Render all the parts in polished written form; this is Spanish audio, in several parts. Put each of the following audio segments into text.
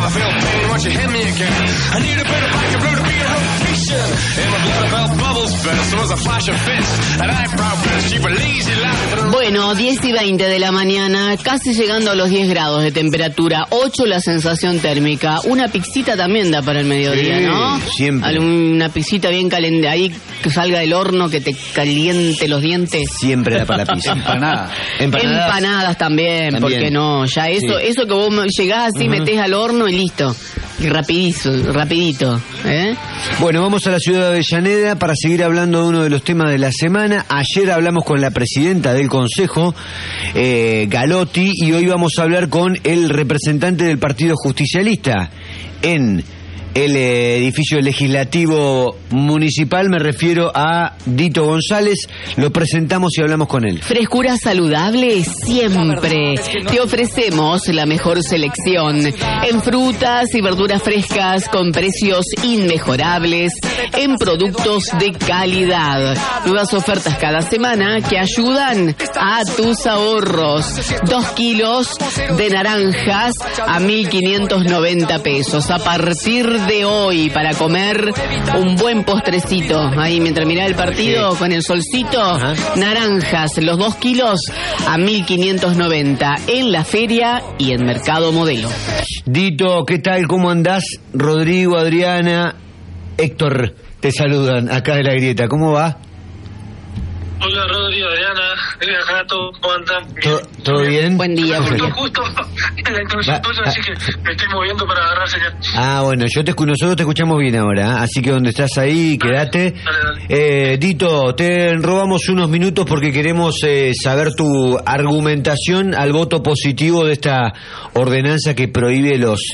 Bueno, 10:20 de la mañana, casi llegando a los 10 grados de temperatura, 8 la sensación térmica, una pizzita también da para el mediodía, sí, ¿no? Siempre. Una pizzita bien caliente, ahí que salga del horno, que te caliente los dientes. Siempre da para la pizza. Empanadas también, ¿por qué no? Ya eso que vos llegás así, metés al horno y listo. Y rapidito. Bueno, vamos a la ciudad de Avellaneda para seguir hablando de uno de los temas de la semana. Ayer hablamos con la presidenta del Consejo, Galotti, y hoy vamos a hablar con el representante del Partido Justicialista en el edificio legislativo municipal. Me refiero a Dito González. Lo presentamos y hablamos con él. Frescura saludable siempre. Te ofrecemos la mejor selección en frutas y verduras frescas con precios inmejorables, en productos de calidad. Nuevas ofertas cada semana que ayudan a tus ahorros. 2 kilos de naranjas a 1.590 pesos. A partir de hoy, para comer un buen postrecito ahí mientras mirá el partido con el solcito. Naranjas, los 2 kilos a 1.590 en la feria y en Mercado Modelo. Dito, ¿qué tal? ¿Cómo andás? Rodrigo, Adriana, Héctor, te saludan acá de La Grieta. ¿Cómo va? Hola, Rodrigo, Adriana, Gato, ¿cómo andan? ¿Todo bien? Buen día. Justo en la introducción tuya, así que me estoy moviendo para agarrar señal. Bueno, nosotros te escuchamos bien ahora, así que donde estás ahí, quédate. Dale. Dito, te robamos unos minutos porque queremos saber tu argumentación al voto positivo de esta ordenanza que prohíbe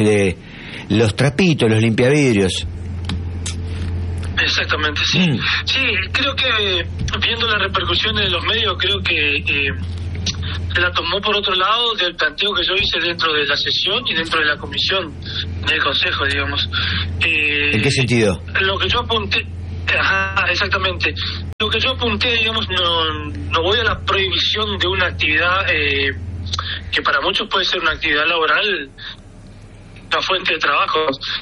los trapitos, los limpiavidrios. Exactamente, sí. Sí, creo que viendo las repercusiones de los medios, creo que se la tomó por otro lado del planteo que yo hice dentro de la sesión y dentro de la comisión del Consejo, digamos. ¿En qué sentido? Lo que yo apunté, exactamente. Lo que yo apunté, digamos, no voy a la prohibición de una actividad que para muchos puede ser una actividad laboral, una fuente de trabajo.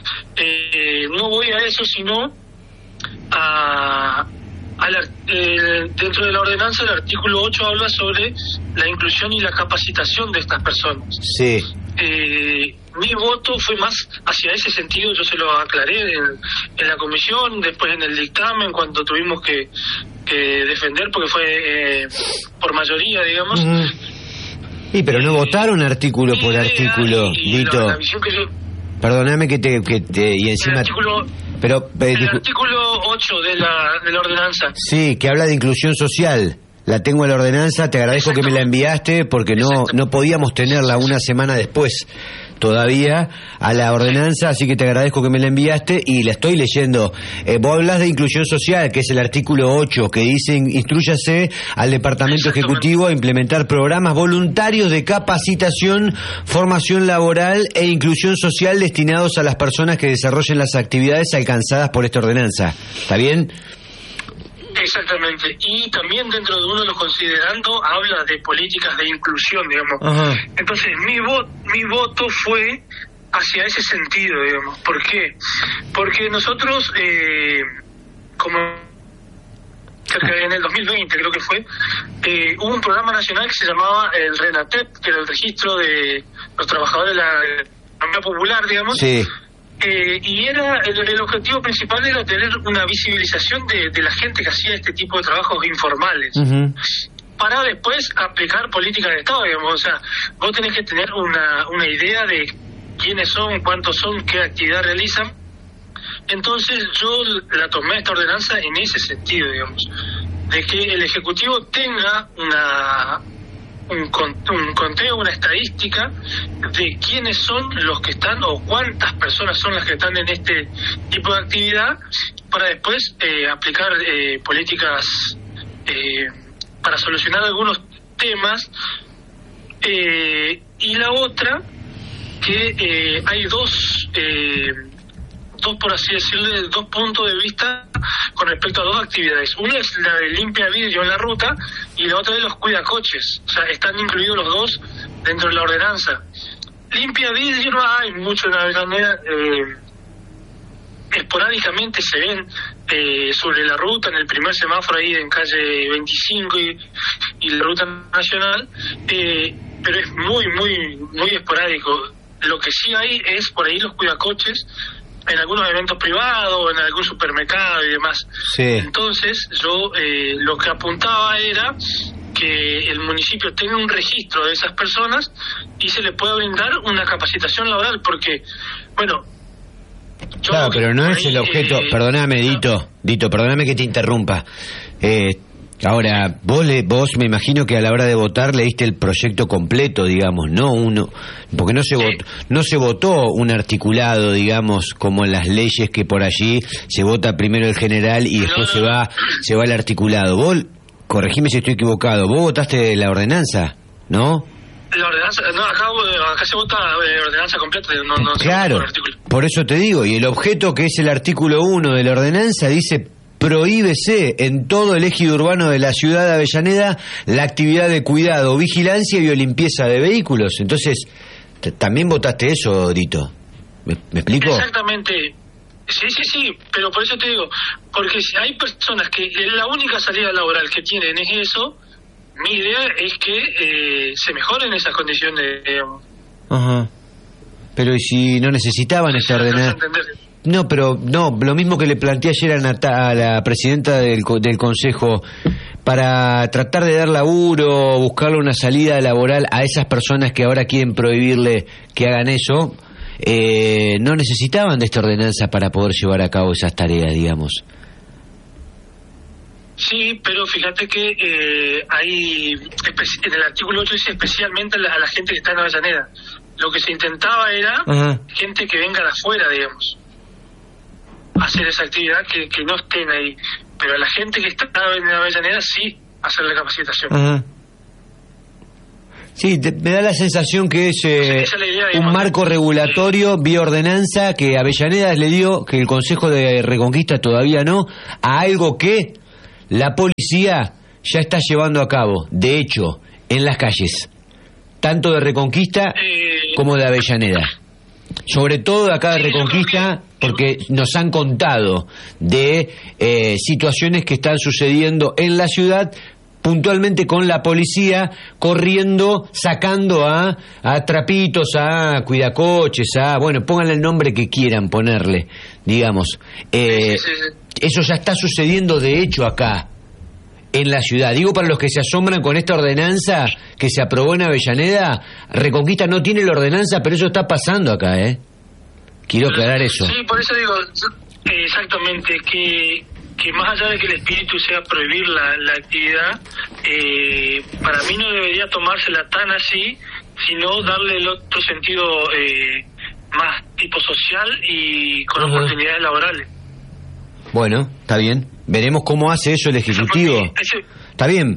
No voy a eso, sino dentro de la ordenanza. El artículo 8 habla sobre la inclusión y la capacitación de estas personas. Sí. Mi voto fue más hacia ese sentido. Yo se lo aclaré en la comisión, después en el dictamen, cuando tuvimos que defender, porque fue por mayoría, digamos. Sí, pero no votaron artículo por artículo, Dito. La visión que yo... Perdóname que te y encima... El artículo 8 de la ordenanza. Sí, que habla de inclusión social. La tengo en la ordenanza, te agradezco que me la enviaste porque no podíamos tenerla una semana después todavía a la ordenanza, así que te agradezco que me la enviaste y la estoy leyendo. Vos hablas de inclusión social, que es el artículo 8, que dice: instrúyase al Departamento Ejecutivo a implementar programas voluntarios de capacitación, formación laboral e inclusión social destinados a las personas que desarrollen las actividades alcanzadas por esta ordenanza. ¿Está bien? Exactamente, y también dentro de uno de los considerandos habla de políticas de inclusión, digamos. Entonces mi voto fue hacia ese sentido, digamos. ¿Por qué? Porque nosotros, como en el 2020 creo que fue, hubo un programa nacional que se llamaba el RENATEP, que era el registro de los trabajadores de la economía popular, digamos. Sí. Y era el objetivo principal era tener una visibilización de la gente que hacía este tipo de trabajos informales, para después aplicar políticas de Estado, digamos. O sea, vos tenés que tener una idea de quiénes son, cuántos son, qué actividad realizan. Entonces yo la tomé esta ordenanza en ese sentido, digamos, de que el Ejecutivo tenga un conteo, una estadística de quiénes son los que están o cuántas personas son las que están en este tipo de actividad, para después aplicar políticas para solucionar algunos temas. Y la otra, que hay dos, por así decirlo, dos puntos de vista con respecto a dos actividades. Una es la de limpia vidrio en la ruta y la otra de los cuidacoches. O sea, están incluidos los dos dentro de la ordenanza. Limpia vidrio hay mucho en Avellaneda, esporádicamente se ven sobre la ruta, en el primer semáforo ahí en calle 25 y la ruta nacional, pero es muy esporádico. Lo que sí hay es por ahí los cuidacoches en algunos eventos privados, en algún supermercado y demás. Sí. Entonces yo lo que apuntaba era que el municipio tenga un registro de esas personas y se le pueda brindar una capacitación laboral, porque, bueno... Claro, pero no es el objeto... Perdóname, Dito, perdóname que te interrumpa. Ahora, vos me imagino que a la hora de votar leíste el proyecto completo, digamos, no uno, porque no se votó un articulado, digamos, como en las leyes que por allí se vota primero el general y después se va el articulado. Vos, corregime si estoy equivocado, vos votaste la ordenanza, ¿no? La ordenanza, no, acá se vota ordenanza completa, no claro, por eso te digo, y el objeto que es el artículo 1 de la ordenanza dice: prohíbese en todo el ejido urbano de la ciudad de Avellaneda la actividad de cuidado, vigilancia y limpieza de vehículos. Entonces, también votaste eso, Dito. ¿Me explico? Exactamente. Sí, pero por eso te digo, porque si hay personas que la única salida laboral que tienen es eso, mi idea es que se mejoren esas condiciones, digamos. Ajá. Pero ¿y si no necesitaban esta ordenanza? No, pero lo mismo que le planteé ayer a la presidenta del Consejo, para tratar de dar laburo, buscarle una salida laboral a esas personas que ahora quieren prohibirle que hagan eso, no necesitaban de esta ordenanza para poder llevar a cabo esas tareas, digamos. Sí, pero fíjate que hay, en el artículo 8 dice especialmente a la gente que está en Avellaneda. Lo que se intentaba era gente que venga de afuera, digamos, hacer esa actividad, que no estén ahí. Pero a la gente que está en Avellaneda sí hacerle capacitación. Sí, me da la sensación que es idea, un marco regulatorio vía ordenanza que Avellaneda le dio, que el Consejo de Reconquista todavía no, a algo que la policía ya está llevando a cabo, de hecho, en las calles, tanto de Reconquista como de Avellaneda. Sobre todo de acá de Reconquista, porque nos han contado de situaciones que están sucediendo en la ciudad, puntualmente con la policía corriendo, sacando a trapitos, a cuidacoches, bueno, pónganle el nombre que quieran ponerle, digamos. Eso ya está sucediendo de hecho acá, en la ciudad. Digo, para los que se asombran con esta ordenanza que se aprobó en Avellaneda, Reconquista no tiene la ordenanza, pero eso está pasando acá, Quiero aclarar eso. Sí, por eso digo, exactamente, que más allá de que el espíritu sea prohibir la actividad, para mí no debería tomársela tan así, sino darle el otro sentido más tipo social y con oportunidades laborales. Bueno, está bien. Veremos cómo hace eso el Ejecutivo. Está bien.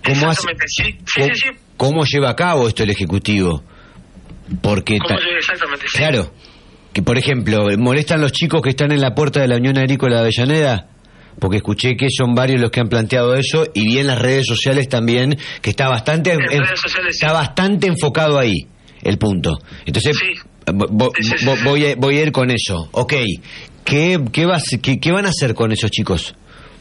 ¿Cómo lleva a cabo esto el Ejecutivo? Porque exactamente. Claro. Que, por ejemplo, ¿molestan los chicos que están en la puerta de la Unión Agrícola de Avellaneda? Porque escuché que son varios los que han planteado eso, y vi en las redes sociales también que está bastante enfocado ahí el punto. Entonces, voy a ir con eso. Ok, ¿qué van a hacer con esos chicos?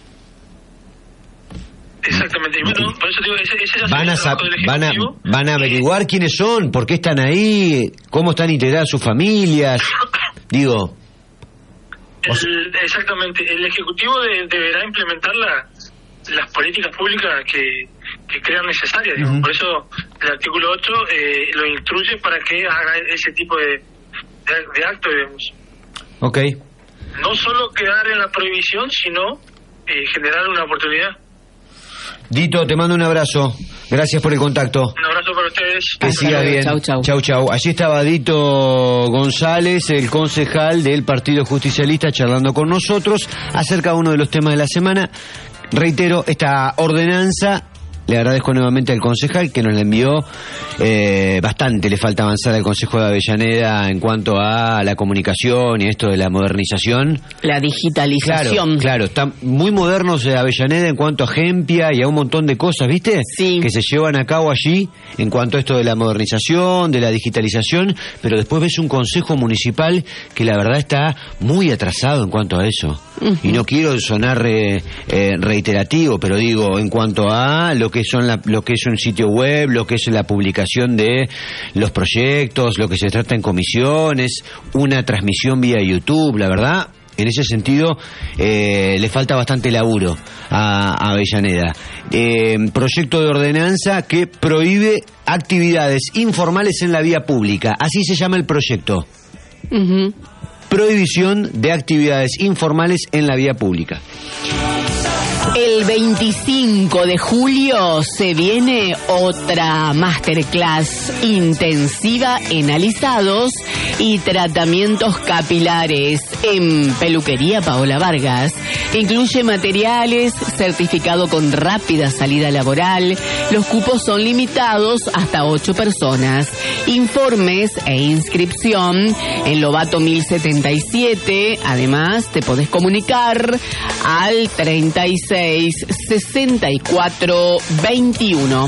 Exactamente. Bueno, por eso digo, ese van a averiguar quiénes son, por qué están ahí, cómo están integradas sus familias. Digo... Exactamente. El Ejecutivo deberá implementar las políticas públicas que crean necesarias. Por eso el artículo 8 lo instruye para que haga ese tipo de actos, digamos. Ok. No solo quedar en la prohibición, sino generar una oportunidad. Dito, te mando un abrazo. Gracias por el contacto. Un abrazo para ustedes. Que siga bien. Chau. Allí estaba Dito González, el concejal del Partido Justicialista, charlando con nosotros acerca de uno de los temas de la semana. Reitero, esta ordenanza Le agradezco nuevamente al concejal que nos la envió. Bastante le falta avanzar al Consejo de Avellaneda en cuanto a la comunicación y esto de la modernización. La digitalización. Claro, están muy modernos de Avellaneda en cuanto a Gempia y a un montón de cosas, ¿viste? Sí. Que se llevan a cabo allí en cuanto a esto de la modernización, de la digitalización, pero después ves un consejo municipal que la verdad está muy atrasado en cuanto a eso. Y no quiero sonar reiterativo, pero digo, en cuanto a lo que es un sitio web, lo que es la publicación de los proyectos, lo que se trata en comisiones, una transmisión vía YouTube, la verdad, en ese sentido le falta bastante laburo a Avellaneda. Proyecto de ordenanza que prohíbe actividades informales en la vía pública, así se llama el proyecto. Prohibición de actividades informales en la vía pública. El 25 de julio se viene otra masterclass intensiva en alisados y tratamientos capilares en Peluquería Paola Vargas. Incluye materiales, certificado con rápida salida laboral. Los cupos son limitados hasta 8 personas. Informes e inscripción en Lobato 1077. Además, te podés comunicar al 36 64 21.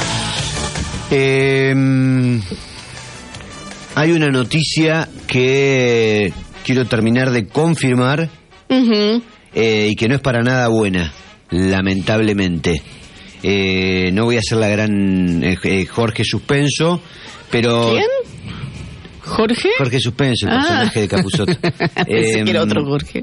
Hay una noticia que quiero terminar de confirmar y que no es para nada buena, lamentablemente. No voy a hacer la gran Jorge Suspenso, pero... ¿Quién? ¿Jorge? Jorge Suspenso, el personaje de Capusotto. Pensé que era otro Jorge.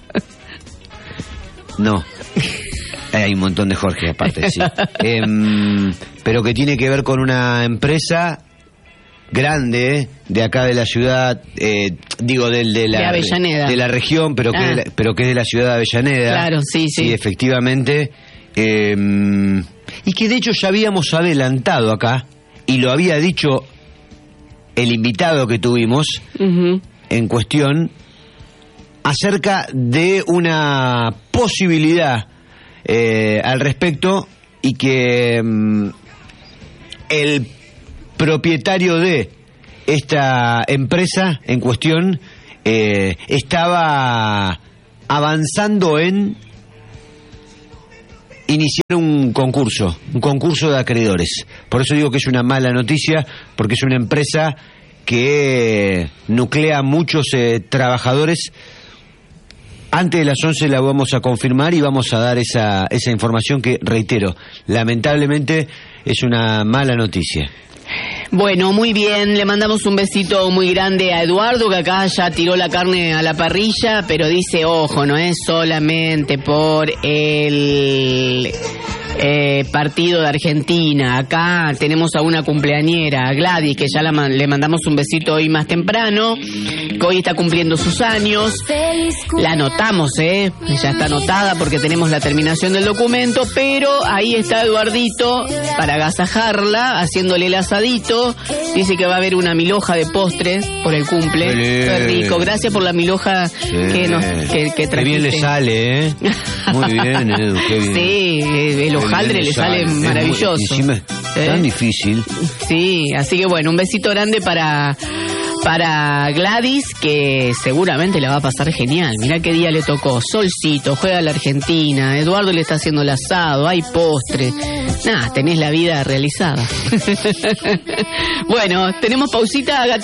No. Hay un montón de Jorge aparte, sí. Pero que tiene que ver con una empresa grande de acá de la ciudad, digo de Avellaneda, de la región, pero que es de la ciudad de Avellaneda. Claro, sí. Sí, efectivamente. Y que de hecho ya habíamos adelantado acá, y lo había dicho el invitado que tuvimos en cuestión, acerca de una posibilidad al respecto, y que el propietario de esta empresa en cuestión estaba avanzando en iniciar un concurso de acreedores. Por eso digo que es una mala noticia, porque es una empresa que nuclea muchos trabajadores. Antes de las 11 la vamos a confirmar y vamos a dar esa información que, reitero, lamentablemente es una mala noticia. Bueno, muy bien, le mandamos un besito muy grande a Eduardo, que acá ya tiró la carne a la parrilla, pero dice, ojo, no es solamente por el partido de Argentina. Acá tenemos a una cumpleañera, a Gladys, que ya le mandamos un besito hoy más temprano, que hoy está cumpliendo sus años. La anotamos, ya está anotada porque tenemos la terminación del documento, pero ahí está Eduardito para agasajarla, haciéndole el asadito. Dice que va a haber una milhoja de postres por el cumple. Qué rico, gracias por la milhoja que trajiste. Qué bien le sale, muy bien, Edu, qué bien. Sí, el hojaldre le sale maravilloso. Encima es tan difícil. Sí, así que bueno, un besito grande para Gladys, que seguramente la va a pasar genial. Mirá qué día le tocó. Solcito, juega la Argentina, Eduardo le está haciendo el asado, hay postre. Tenés la vida realizada. Bueno, tenemos pausita, gatito.